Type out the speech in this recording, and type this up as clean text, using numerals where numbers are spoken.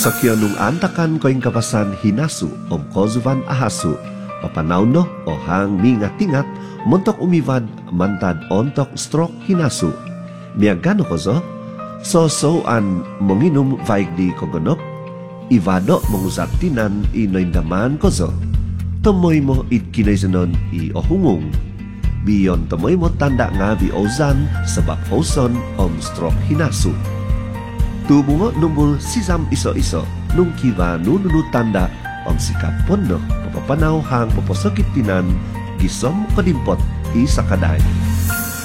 Sakya nung antakan koing kapasan hinasu om kozuvan ahasu, papanaw no o hang mingat-ingat, montok umivad mantad ontok stroke hinasu. Miagano ko so an monginum vaig di kogonop, ivado mongusat tinan inoindaman ko tomoy mo it kinaisanon i ohungong. Biyon tomoy mo tanda nga vi ozan sabak oson om stroke hinasu. Tubungo numbul sisam iso-iso nung kiva nununut tanda om sikap pondo papapanaw hang poposokit tinan gisom kodimpot isakaday.